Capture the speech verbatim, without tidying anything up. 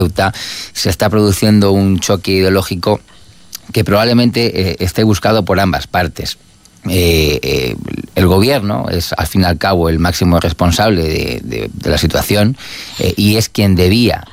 Ceuta se está produciendo un choque ideológico que probablemente eh, esté buscado por ambas partes. Eh, eh, el gobierno es al fin y al cabo el máximo responsable de, de, de la situación eh, y es quien debía